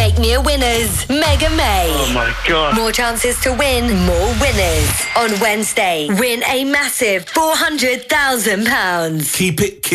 Make new winners. Mega May. Oh my God. More chances to win, more winners. On Wednesday, win a massive £400,000. Keep it